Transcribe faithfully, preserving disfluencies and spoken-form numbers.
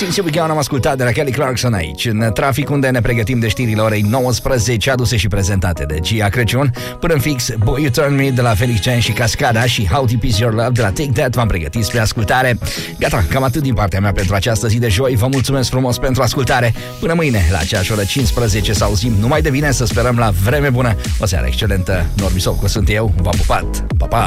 Since We Gone am ascultat de la Kelly Clarkson aici, în trafic, unde ne pregătim de știrile orei nouăsprezece, aduse și prezentate de Gia Crăciun. Până în fix, Boy You Turn Me de la Felix Chen și Cascada și How Deep Is Your Love de la Take That v-am pregătit spre ascultare. Gata, cam atât din partea mea pentru această zi de joi. Vă mulțumesc frumos pentru ascultare. Până mâine, la aceeași oră cincisprezece, să auzim numai de bine, să sperăm la vreme bună. O seară excelentă. Normi Sovcu sunt eu, v-am pupat. Pa, pa!